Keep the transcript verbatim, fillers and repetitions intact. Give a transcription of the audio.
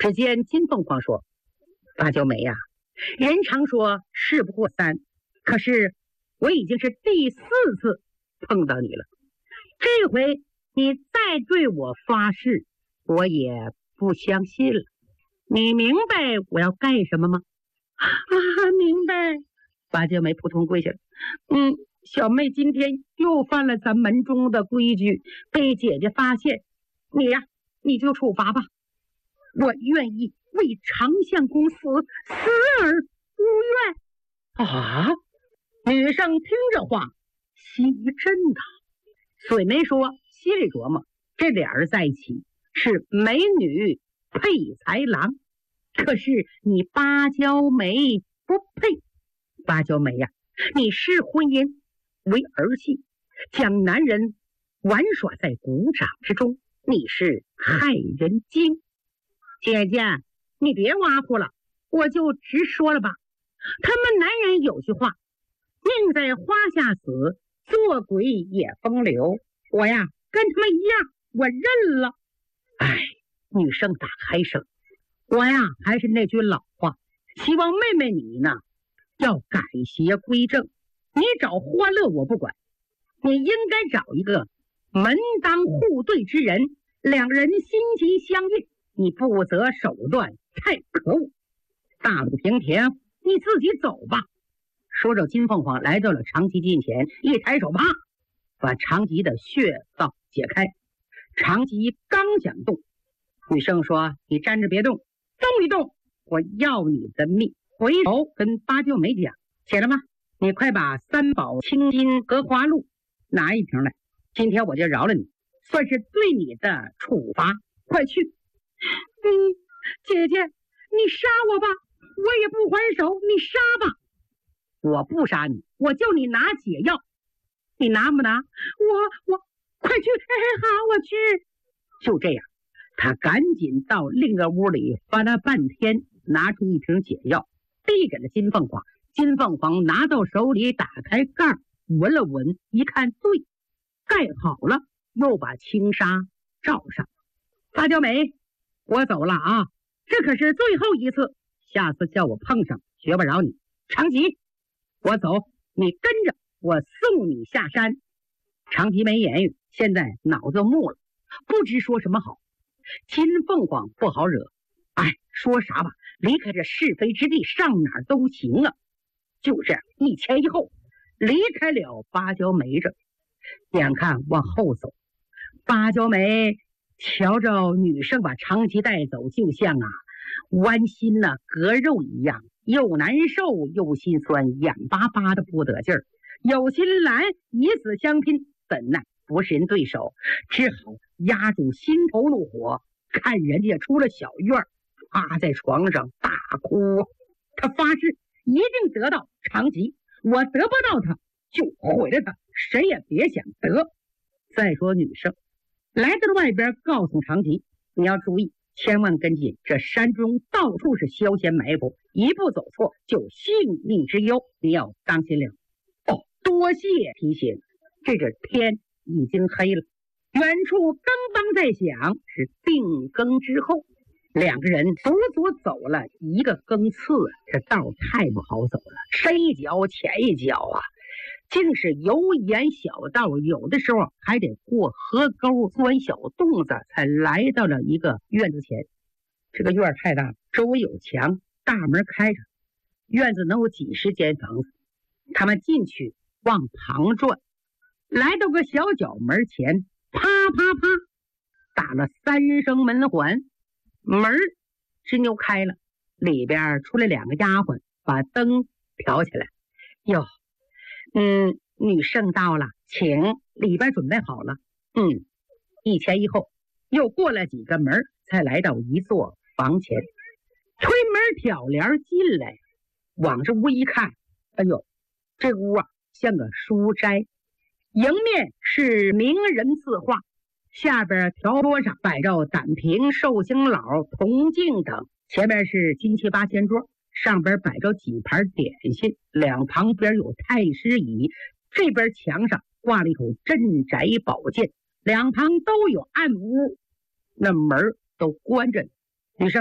只见金凤凰说：“八九美呀、啊，人常说事不过三，可是我已经是第四次碰到你了，这回你再对我发誓，我也不相信了。你明白我要干什么吗？”啊，明白。八九美扑通跪下了。嗯，小妹今天又犯了咱门中的规矩，被姐姐发现，你呀、啊，你就处罚吧。我愿意为长相公死，死而无怨。啊！女生听这话，心一震呐，嘴没说，心里琢磨，这俩人在一起是美女配才郎，可是你芭蕉梅不配。芭蕉梅呀、啊，你视婚姻为儿戏，将男人玩耍在鼓掌之中，你是害人精。姐姐，你别挖苦了，我就直说了吧。他们男人有句话，命在花下死，做鬼也风流。我呀，跟他们一样，我认了。哎，女生打开声，我呀，还是那句老话，希望妹妹你呢，要改邪归正。你找欢乐我不管，你应该找一个门当户对之人，两人心心相印。你不择手段，太可恶！大路平平，你自己走吧。说着，金凤凰来到了长吉近前，一抬手，啪，把长吉的穴道解开。长吉刚想动，女生说：“你站着别动，动一动，我要你的命！”回头跟芭蕉梅讲：“写了吗？你快把三宝清金荷花露拿一瓶来，今天我就饶了你，算是对你的处罚。快去！”嗯，姐姐，你杀我吧，我也不还手，你杀吧。我不杀你，我叫你拿解药，你拿不拿？我我快去！哎，好，我去。就这样，他赶紧到另一个屋里翻了半天，拿出一瓶解药，递给了金凤凰。金凤凰拿到手里，打开盖儿，闻了闻，一看对，盖好了，又把轻纱罩上。芭蕉梅，我走了啊，这可是最后一次，下次叫我碰上，学不饶你。长吉，我走，你跟着我送你下山。长吉没言语，现在脑子木了，不知说什么好。金凤凰不好惹，哎，说啥吧，离开这是非之地，上哪儿都行啊。就这样一前一后离开了芭蕉梅这，眼看往后走，芭蕉梅瞧着女生把长吉带走，就像啊剜心呐、啊、割肉一样，又难受又心酸，眼巴巴的不得劲儿。有心来以死相拼，怎奈不是人对手，只好压住心头怒火，看人家出了小院，趴在床上大哭。他发誓一定得到长吉，我得不到他就毁了他，谁也别想得。再说女生来到了外边，告诉长吉，你要注意，千万跟紧，这山中到处是消遣埋伏，一步走错就性命之忧，你要当心了。哦，多谢提醒。这个天已经黑了，远处刚刚在响，是定更之后。两个人足足走了一个更次，这道太不好走了，深一脚浅一脚啊，竟是油盐小道，有的时候还得过河沟，钻小洞子，才来到了一个院子前。这个院太大，周围有墙，大门开着，院子能有几十间房子。他们进去往旁转，来到个小角门前，啪啪啪打了三声门环，门吱扭开了，里边出来两个丫鬟，把灯挑起来。哟，嗯，女圣到了，请，里边准备好了。嗯，一前一后，又过了几个门，才来到一座房前，推门挑帘进来，往这屋一看，哎呦，这屋啊像个书斋，迎面是名人字画，下边条桌上摆着胆瓶、寿星老、铜镜等，前面是金七八仙桌，上边摆着几盘点心，两旁边有太师椅，这边墙上挂了一口镇宅宝剑，两旁都有暗屋，那门都关着，